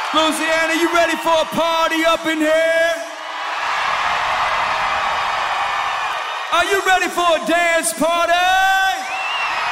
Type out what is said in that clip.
Louisiana, you ready for a party up in here? Are you ready for a dance party?